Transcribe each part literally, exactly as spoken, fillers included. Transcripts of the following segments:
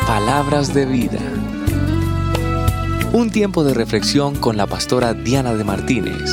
Palabras de vida. Un tiempo de reflexión con la pastora Diana de Martínez.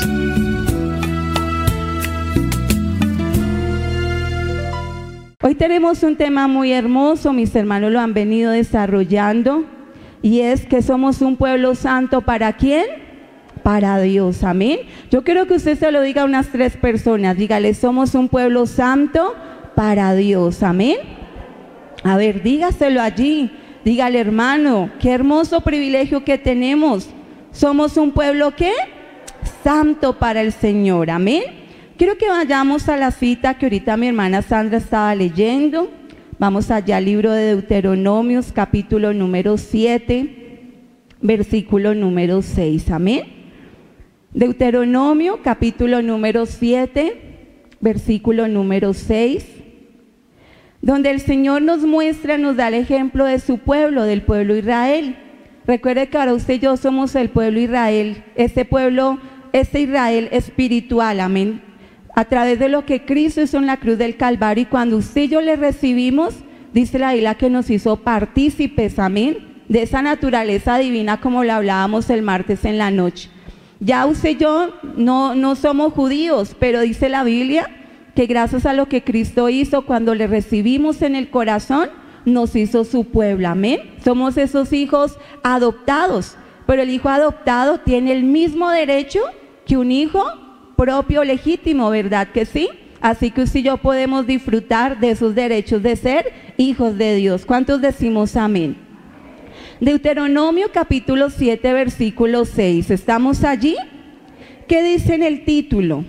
Hoy tenemos un tema muy hermoso, mis hermanos lo han venido desarrollando, y es que somos un pueblo santo. ¿Para quién? Para Dios, amén. Yo quiero que usted se lo diga a unas tres personas, dígale, somos un pueblo santo para Dios, amén. A ver, dígaselo allí, dígale, hermano, qué hermoso privilegio que tenemos. Somos un pueblo, ¿qué? Santo para el Señor, amén. Quiero que vayamos a la cita que ahorita mi hermana Sandra estaba leyendo. Vamos allá al libro de Deuteronomios, capítulo número siete, versículo número seis, amén. Deuteronomio, capítulo número siete, versículo número seis, donde el Señor nos muestra, nos da el ejemplo de su pueblo, del pueblo Israel. Recuerde que ahora usted y yo somos el pueblo Israel, este pueblo, este Israel espiritual, amén. A través de lo que Cristo hizo en la cruz del Calvario, y cuando usted y yo le recibimos, dice la Biblia que nos hizo partícipes, amén, de esa naturaleza divina, como lo hablábamos el martes en la noche. Ya usted y yo no, no somos judíos, pero dice la Biblia que gracias a lo que Cristo hizo, cuando le recibimos en el corazón, nos hizo su pueblo, amén. Somos esos hijos adoptados, pero el hijo adoptado tiene el mismo derecho que un hijo propio legítimo, ¿verdad que sí? Así que usted y yo podemos disfrutar de esos derechos de ser hijos de Dios. ¿Cuántos decimos amén? Deuteronomio capítulo siete, versículo seis. ¿Estamos allí? ¿Qué dice en el título?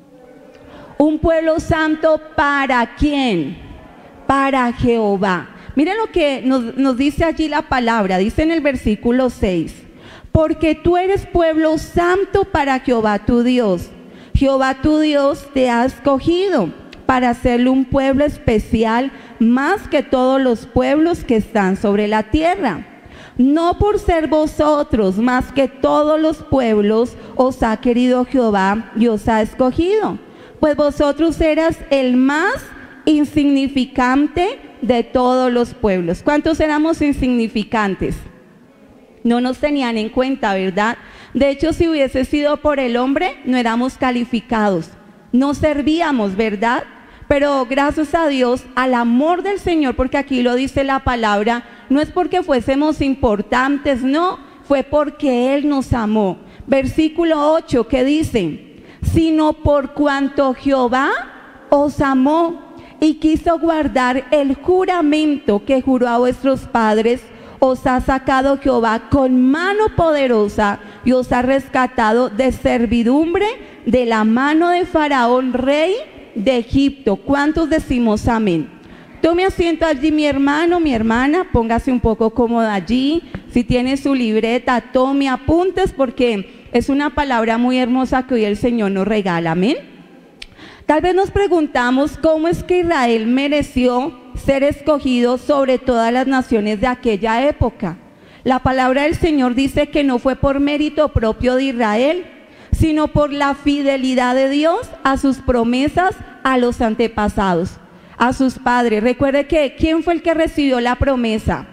Un pueblo santo, ¿para quién? Para Jehová. Miren lo que nos, nos dice allí la palabra. Dice en el versículo seis: porque tú eres pueblo santo para Jehová tu Dios. Jehová tu Dios te ha escogido para hacerle un pueblo especial más que todos los pueblos que están sobre la tierra. No por ser vosotros más que todos los pueblos os ha querido Jehová y os ha escogido, pues vosotros eras el más insignificante de todos los pueblos. ¿Cuántos éramos insignificantes? No nos tenían en cuenta, ¿verdad? De hecho, si hubiese sido por el hombre, no éramos calificados, no servíamos, ¿verdad? Pero gracias a Dios, al amor del Señor, porque aquí lo dice la palabra, no es porque fuésemos importantes, no, fue porque Él nos amó. Versículo ocho, ¿qué dice? Sino por cuanto Jehová os amó y quiso guardar el juramento que juró a vuestros padres, os ha sacado Jehová con mano poderosa y os ha rescatado de servidumbre de la mano de Faraón, rey de Egipto. ¿Cuántos decimos amén? Tome asiento allí, mi hermano, mi hermana, póngase un poco cómoda allí. Si tiene su libreta, tome apuntes, porque es una palabra muy hermosa que hoy el Señor nos regala, amén. Tal vez nos preguntamos cómo es que Israel mereció ser escogido sobre todas las naciones de aquella época. La palabra del Señor dice que no fue por mérito propio de Israel, sino por la fidelidad de Dios a sus promesas a los antepasados, a sus padres. Recuerde que ¿quién fue el que recibió la promesa?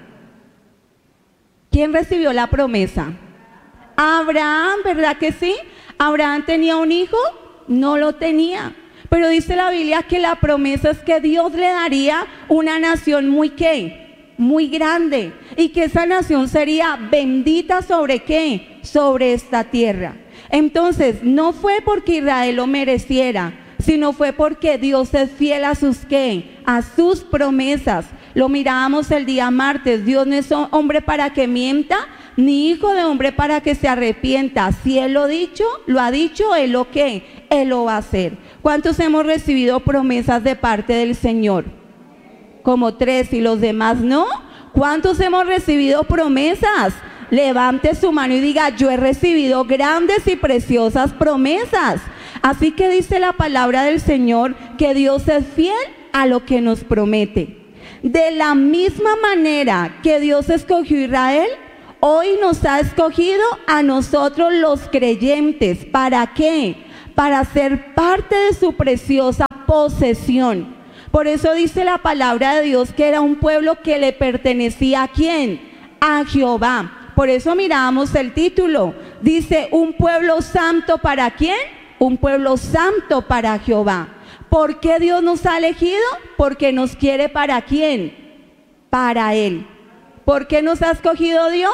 ¿Quién recibió la promesa? Abraham, ¿verdad que sí? ¿Abraham tenía un hijo? No lo tenía. Pero dice la Biblia que la promesa es que Dios le daría una nación muy ¿qué? Muy grande, y que esa nación sería bendita sobre ¿qué? Sobre esta tierra. Entonces, no fue porque Israel lo mereciera, sino fue porque Dios es fiel a sus ¿qué? A sus promesas. Lo mirábamos el día martes, Dios no es hombre para que mienta, ni hijo de hombre para que se arrepienta. Si Él lo ha dicho, lo ha dicho, Él lo ¿qué? Él lo va a hacer. ¿Cuántos hemos recibido promesas de parte del Señor? Como tres, y los demás no. ¿Cuántos hemos recibido promesas? Levante su mano y diga, yo he recibido grandes y preciosas promesas. Así que dice la palabra del Señor que Dios es fiel a lo que nos promete. De la misma manera que Dios escogió a Israel, hoy nos ha escogido a nosotros los creyentes. ¿Para qué? Para ser parte de su preciosa posesión. Por eso dice la palabra de Dios que era un pueblo que le pertenecía ¿a quién? A Jehová. Por eso miramos el título. Dice, un pueblo santo ¿para quién? Un pueblo santo para Jehová. ¿Por qué Dios nos ha elegido? Porque nos quiere ¿para quién? Para Él. ¿Por qué nos ha escogido Dios?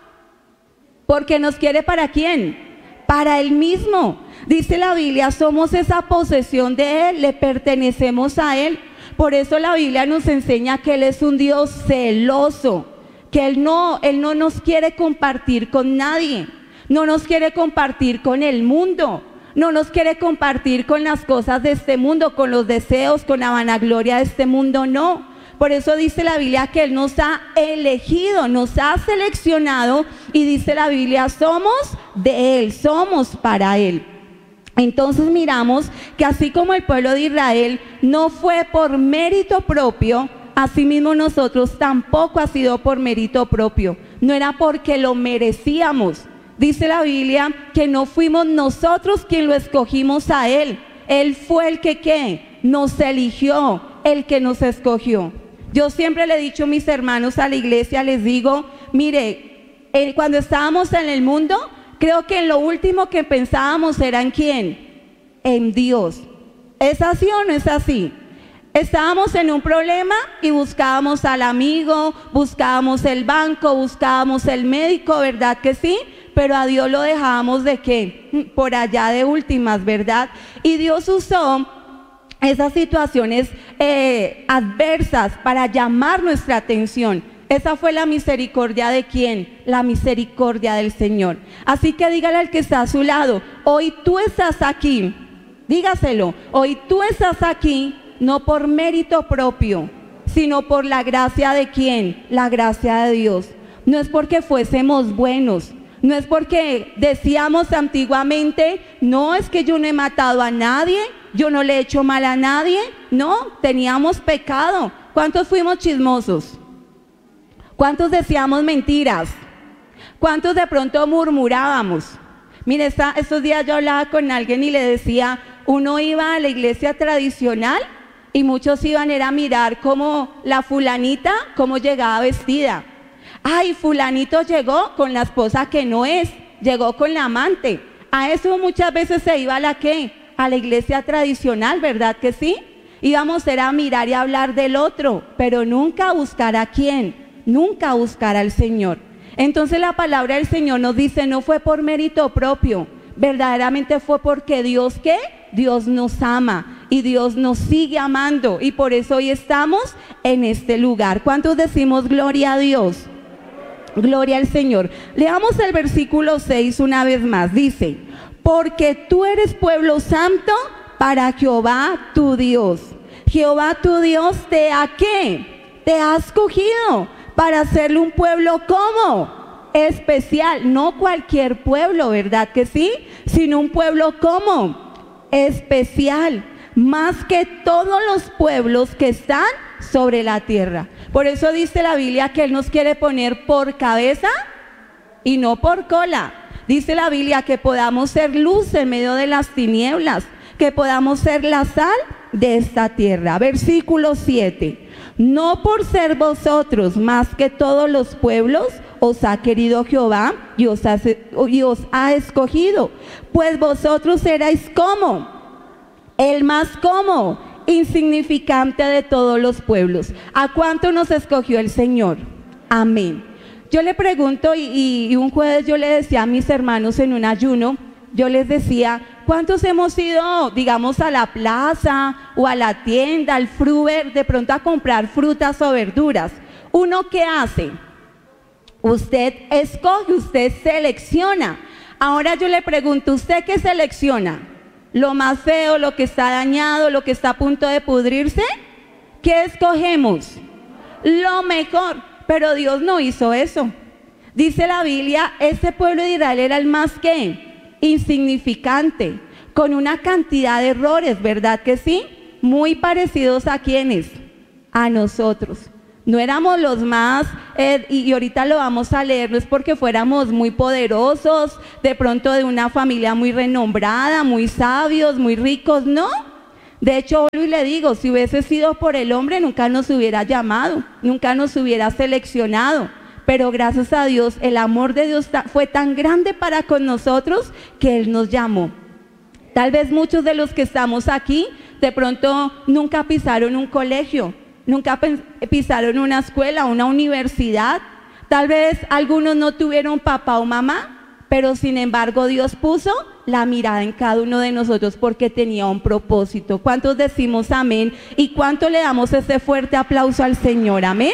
Porque nos quiere ¿para quién? Para Él mismo. Dice la Biblia, somos esa posesión de Él, le pertenecemos a Él. Por eso la Biblia nos enseña que Él es un Dios celoso, que Él no, Él no nos quiere compartir con nadie, no nos quiere compartir con el mundo, no nos quiere compartir con las cosas de este mundo, con los deseos, con la vanagloria de este mundo, no. Por eso dice la Biblia que Él nos ha elegido, nos ha seleccionado y dice la Biblia, somos de Él, somos para Él. Entonces miramos que así como el pueblo de Israel no fue por mérito propio, asimismo nosotros tampoco ha sido por mérito propio. No era porque lo merecíamos. Dice la Biblia que no fuimos nosotros quien lo escogimos a Él. Él fue el que ¿qué? Nos eligió, el que nos escogió. Yo siempre le he dicho a mis hermanos a la iglesia, les digo, mire, eh, cuando estábamos en el mundo, creo que en lo último que pensábamos era en quién, en Dios. ¿Es así o no es así? Estábamos en un problema y buscábamos al amigo, buscábamos el banco, buscábamos el médico, ¿verdad que sí? Pero a Dios lo dejábamos de qué, por allá de últimas, ¿verdad? Y Dios usó esas situaciones eh, adversas para llamar nuestra atención. Esa fue la misericordia de ¿quién? La misericordia del Señor. Así que dígale al que está a su lado, hoy tú estás aquí, dígaselo, hoy tú estás aquí no por mérito propio, sino por la gracia de ¿quién? La gracia de Dios. No es porque fuésemos buenos, no es porque decíamos antiguamente, no es que yo no he matado a nadie, yo no le he hecho mal a nadie, no, teníamos pecado. ¿Cuántos fuimos chismosos? ¿Cuántos decíamos mentiras? ¿Cuántos de pronto murmurábamos? Mire, esta, estos días yo hablaba con alguien y le decía, uno iba a la iglesia tradicional y muchos iban era a mirar cómo la fulanita, cómo llegaba vestida. Ay, fulanito llegó con la esposa que no es, llegó con la amante. A eso muchas veces se iba a la ¿qué? A la iglesia tradicional, ¿verdad que sí? Íbamos era a mirar y a hablar del otro, pero nunca a buscar a quién, nunca a buscar al Señor. Entonces la palabra del Señor nos dice, no fue por mérito propio, verdaderamente fue porque Dios, ¿qué? Dios nos ama y Dios nos sigue amando y por eso hoy estamos en este lugar. ¿Cuántos decimos gloria a Dios? Gloria al Señor. Leamos el versículo seis una vez más, dice, porque tú eres pueblo santo para Jehová tu Dios. Jehová tu Dios te ha ¿qué? Te ha escogido para hacerle un pueblo ¿cómo? Especial, no cualquier pueblo, ¿verdad que sí? Sino un pueblo ¿cómo? Especial, más que todos los pueblos que están sobre la tierra. Por eso dice la Biblia que Él nos quiere poner por cabeza y no por cola. Dice la Biblia que podamos ser luz en medio de las tinieblas, que podamos ser la sal de esta tierra. Versículo siete. No por ser vosotros más que todos los pueblos os ha querido Jehová y os ha, y os ha escogido, pues vosotros erais como el más como insignificante de todos los pueblos. ¿A cuánto nos escogió el Señor? Amén. Yo le pregunto y, y, y un jueves yo le decía a mis hermanos en un ayuno, yo les decía, ¿cuántos hemos ido, digamos, a la plaza o a la tienda, al fruver, de pronto a comprar frutas o verduras? ¿Uno qué hace? Usted escoge, usted selecciona. Ahora yo le pregunto, ¿usted qué selecciona? ¿Lo más feo, lo que está dañado, lo que está a punto de pudrirse? ¿Qué escogemos? Lo mejor. Pero Dios no hizo eso. Dice la Biblia, este pueblo de Israel era el más que insignificante, con una cantidad de errores, ¿verdad que sí? Muy parecidos a quienes, a nosotros. No éramos los más, eh, y, y ahorita lo vamos a leer, no es porque fuéramos muy poderosos, de pronto de una familia muy renombrada, muy sabios, muy ricos, no. De hecho, hoy le digo, si hubiese sido por el hombre, nunca nos hubiera llamado, nunca nos hubiera seleccionado. Pero gracias a Dios, el amor de Dios fue tan grande para con nosotros que Él nos llamó. Tal vez muchos de los que estamos aquí, de pronto nunca pisaron un colegio, nunca pisaron una escuela, una universidad. Tal vez algunos no tuvieron papá o mamá, pero sin embargo Dios puso la mirada en cada uno de nosotros porque tenía un propósito. ¿Cuántos decimos amén? ¿Y cuánto le damos ese fuerte aplauso al Señor? Amén.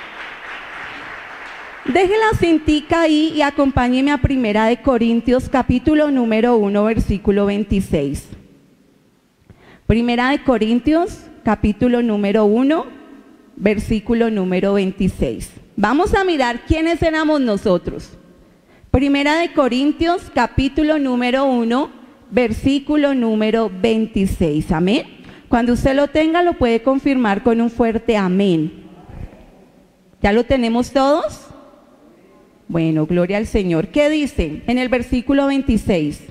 Deje la cintica ahí y acompáñeme a Primera de Corintios, capítulo número uno, versículo veintiséis. Primera de Corintios, capítulo número uno, versículo número veintiséis. Vamos a mirar quiénes éramos nosotros. Primera de Corintios, capítulo número uno, versículo número veintiséis. Amén. Cuando usted lo tenga, lo puede confirmar con un fuerte amén. ¿Ya lo tenemos todos? Bueno, gloria al Señor. ¿Qué dice en el versículo veintiséis?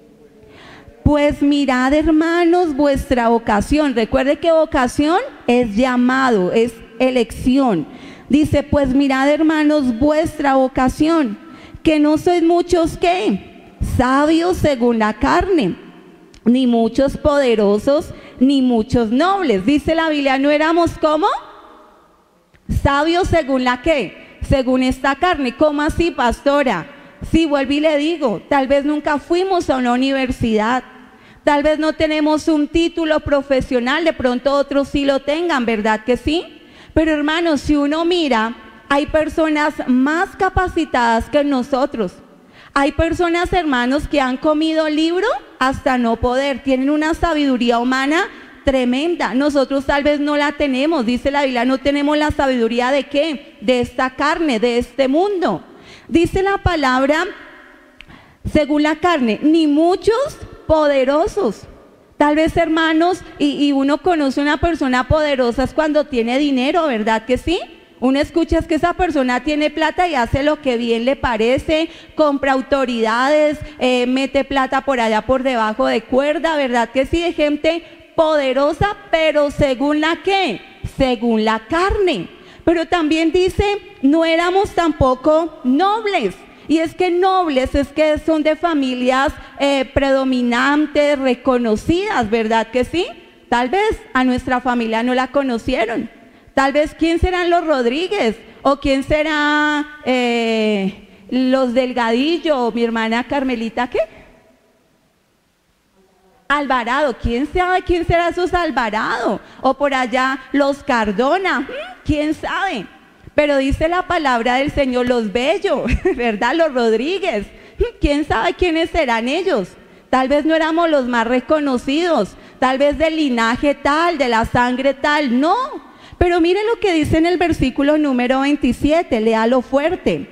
Pues mirad, hermanos, vuestra vocación. Recuerde que vocación es llamado, es elección. Dice, pues mirad, hermanos, vuestra vocación, que no sois muchos, ¿qué? Sabios según la carne, ni muchos poderosos, ni muchos nobles. Dice la Biblia, ¿no éramos cómo? Sabios según la ¿qué? Según esta carne. ¿Cómo así, pastora? Sí, vuelvo y le digo, tal vez nunca fuimos a una universidad, tal vez no tenemos un título profesional, de pronto otros sí lo tengan, ¿verdad que sí? Pero hermanos, si uno mira, hay personas más capacitadas que nosotros. Hay personas, hermanos, que han comido libro hasta no poder, tienen una sabiduría humana tremenda. Nosotros tal vez no la tenemos, dice la Biblia, no tenemos la sabiduría de ¿qué? De esta carne, de este mundo. Dice la palabra, según la carne, ni muchos poderosos. Tal vez, hermanos, y, y uno conoce una persona poderosa es cuando tiene dinero, ¿verdad que sí? Uno escucha es que esa persona tiene plata y hace lo que bien le parece, compra autoridades, eh, mete plata por allá por debajo de cuerda, ¿verdad que sí? De gente poderosa, pero según la ¿qué? Según la carne. Pero también dice, no éramos tampoco nobles. Y es que nobles es que son de familias eh, predominantes, reconocidas, ¿verdad que sí? Tal vez a nuestra familia no la conocieron. Tal vez quién serán los Rodríguez o quién será eh, los Delgadillo, o mi hermana Carmelita, ¿qué? Alvarado, ¿quién sabe quién será esos Alvarado? O por allá los Cardona, ¿quién sabe? Pero dice la palabra del Señor, los Bello, ¿verdad? Los Rodríguez, ¿quién sabe quiénes serán ellos? Tal vez no éramos los más reconocidos, tal vez del linaje tal, de la sangre tal, no. Pero mire lo que dice en el versículo número veintisiete, léalo fuerte.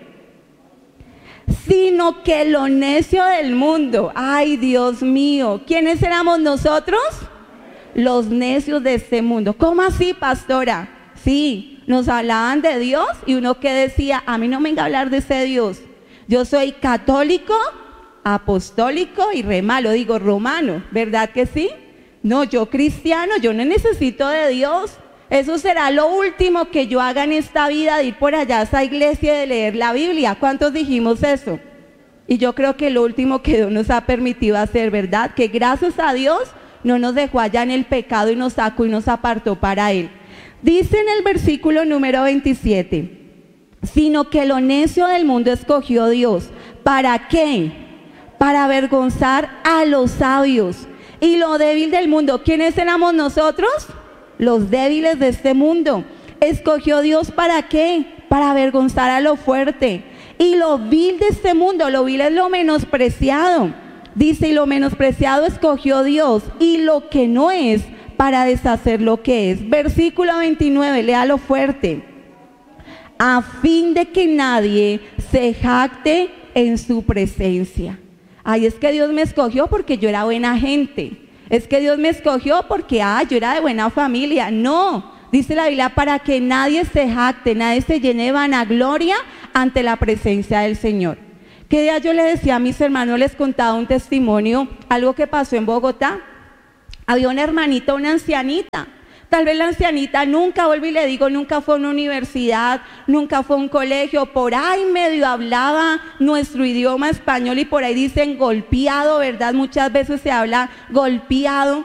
Sino que lo necio del mundo, ay Dios mío, ¿quiénes éramos nosotros? Los necios de este mundo. ¿Cómo así, pastora? Sí, nos hablaban de Dios y uno que decía, a mí no me venga a hablar de ese Dios. Yo soy católico, apostólico y re malo, digo romano, ¿verdad que sí? No, yo cristiano, yo no necesito de Dios. Eso será lo último que yo haga en esta vida, de ir por allá a esa iglesia y de leer la Biblia. ¿Cuántos dijimos eso? Y yo creo que lo último que Dios nos ha permitido hacer, ¿verdad? Que gracias a Dios no nos dejó allá en el pecado y nos sacó y nos apartó para Él. Dice en el versículo número veintisiete, sino que lo necio del mundo escogió Dios. ¿Para qué? Para avergonzar a los sabios. Y lo débil del mundo, ¿quiénes éramos nosotros? Los débiles de este mundo. Escogió Dios ¿para qué? Para avergonzar a lo fuerte. Y lo vil de este mundo, lo vil es lo menospreciado. Dice, y lo menospreciado escogió Dios, y lo que no es, para deshacer lo que es. Versículo veintinueve, léalo fuerte. A fin de que nadie se jacte en su presencia. Ay, es que Dios me escogió porque yo era buena gente. Es que Dios me escogió porque, ah, yo era de buena familia. No, dice la Biblia, para que nadie se jacte, nadie se llene de vanagloria ante la presencia del Señor. ¿Qué día yo le decía a mis hermanos, les contaba un testimonio, algo que pasó en Bogotá? había una hermanita, una ancianita. Tal vez la ancianita nunca, vuelvo y le digo, nunca fue a una universidad, nunca fue a un colegio, por ahí medio hablaba nuestro idioma español y por ahí dicen golpeado, ¿verdad? Muchas veces se habla golpeado.